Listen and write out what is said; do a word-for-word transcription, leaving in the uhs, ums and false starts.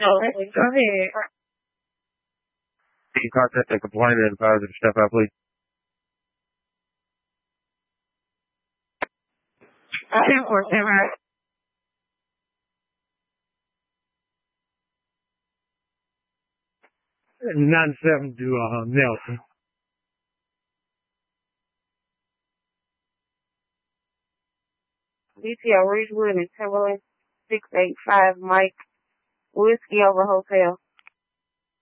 Okay, go ahead. Can you contact the complainant and advise her to step out, please? Whatever. nine seven to uh, Nelson. D T O Ridgewood and Timberland, six eight five Mike, Whiskey Over Hotel.